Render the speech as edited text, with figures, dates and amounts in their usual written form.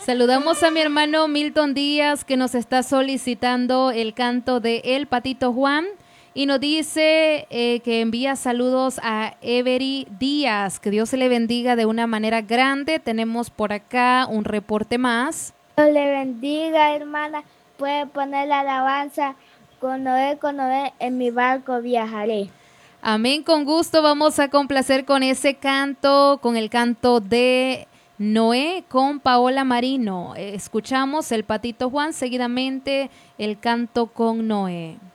Saludamos a mi hermano Milton Díaz, que nos está solicitando el canto de El Patito Juan, y nos dice que envía saludos a Every Díaz, que Dios se le bendiga de una manera grande. Tenemos por acá un reporte más. Dios le bendiga, hermana. Puede poner la alabanza con Noé, en mi barco viajaré. Amén, con gusto vamos a complacer con ese canto, con el canto de Noé con Paola Marino. Escuchamos El Patito Juan, seguidamente el canto con Noé.